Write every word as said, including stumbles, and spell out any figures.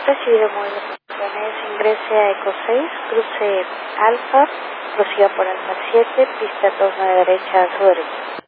Recibido movimientos, ingrese a Eco seis, cruce Alfa, prosiga por Alfa siete, pista dos nueve derecha a su derecha.